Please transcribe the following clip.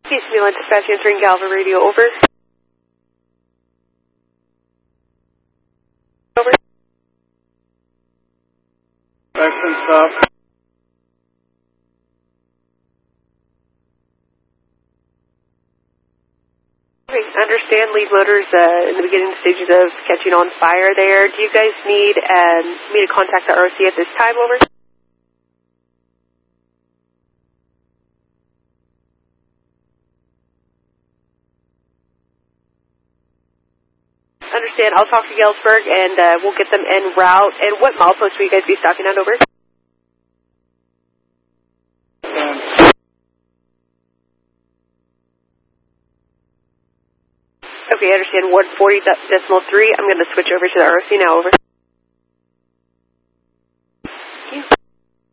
East Milan Dispatch answering Galva Radio, over. Over. Western stop. Okay, understand lead motors in the beginning stages of catching on fire there. Do you guys need me to contact the ROC at this time, over? Understand, I'll talk to Galesburg and we'll get them en route. And what milepost will you guys be stopping at, over? Okay, I understand 140.3. I'm going to switch over to the ROC now, over.